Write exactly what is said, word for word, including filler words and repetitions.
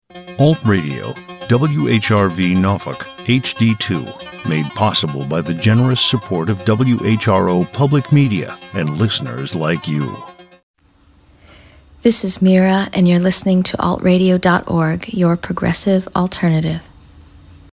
Alt Radio, W H R V Norfolk, H D two, made possible by the generous support of W H R O Public Media and listeners like you. This is Mira, and you're listening to alt radio dot org, your progressive alternative.